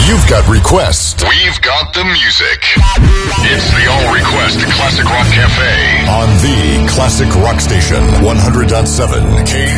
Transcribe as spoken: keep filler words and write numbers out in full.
You've got requests. We've got the music. It's the All Request Classic Rock Cafe On the Classic Rock Station, one hundred point seven K